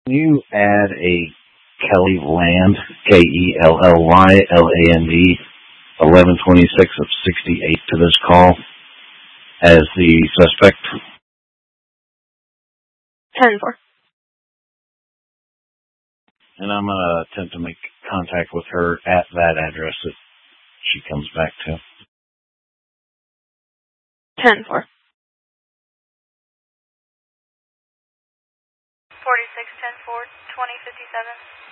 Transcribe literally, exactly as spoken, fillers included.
Can you add a Kelly Land, K E L L Y L A N D, eleven twenty-six of sixty-eight to this call as the suspect? ten four. And I'm going to attempt to make contact with her at that address that she comes back to. ten four. forty-six ten four, twenty fifty-seven.